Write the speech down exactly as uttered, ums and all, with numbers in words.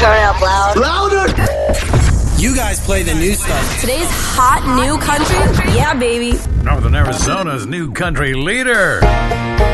Turn it up loud. Louder! You guys play the new stuff. Today's hot new country? Yeah, baby. Northern Arizona's new country leader.